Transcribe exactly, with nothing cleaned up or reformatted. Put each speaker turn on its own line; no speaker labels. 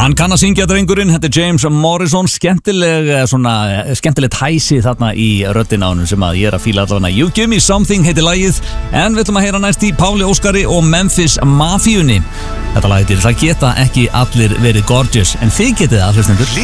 Hann kann að syngja drengurinn, þetta er James Morrison, skemmtileg, svona, skemmtileg tæsi þarna í röddina á honum sem að ég er að fíla allavega. You Give Me Something heitir lagið, en við ætlum að heyra næst í Páli Óskari og Memphis Mafíunni. Þetta lag heitir Það geta ekki allir verið gorgeous, en þið getið það, hlustendur.